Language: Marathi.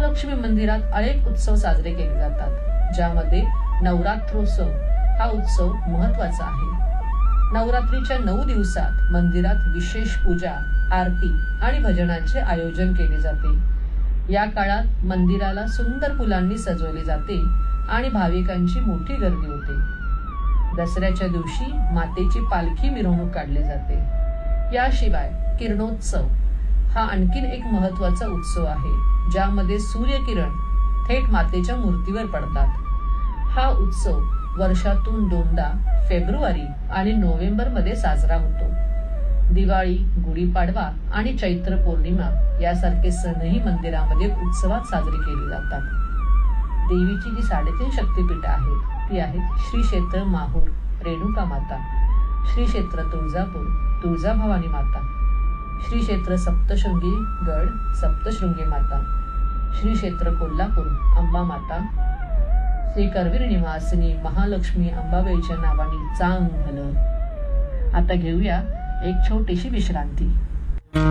महालक्ष्मी मंदिरात अनेक उत्सव साजरे केले जातात, ज्यामध्ये नवरात्रोत्सव हा उत्सव महत्वाचा आहे. नवरात्रीच्या 9 दिवसात मंदिरात विशेष पूजा, आरती आणि भजनांचे आयोजन केले जाते. या काळात मंदिराला सुंदर फुलांनी सजवले जाते आणि भाविकांची मोठी गर्दी होते. दसऱ्याच्या दिवशी मातेची पालखी मिरवणूक काढली जाते. याशिवाय किरणोत्सव हा आणखीन एक महत्वाचा उत्सव आहे, ज्यामध्ये सूर्यकिरण थेट मातेच्या मूर्तीवर पडतात. हा उत्सव वर्षातून 2दा फेब्रुवारी आणि नोव्हेंबर मध्ये साजरा होतो. दिवाळी, गुढीपाडवा आणि चैत्र पौर्णिमा यासारखे सणही मंदिरामध्ये उत्सवात साजरे केले जातात. देवीची जी 3.5 शक्तिपीठ आहेत ती आहेत श्री क्षेत्र माहूर रेणुका माता, श्री क्षेत्र तुळजापूर तुळजाभवानी माता, श्री क्षेत्र सप्तशृंगी गड सप्तशृंगी माता, श्री क्षेत्र कोल्हापूर अंबा माता, श्री करवीर निवासिनी महालक्ष्मी अंबाबाईच्या नावाने चांगलं. आता घेऊया एक छोटीशी विश्रांती.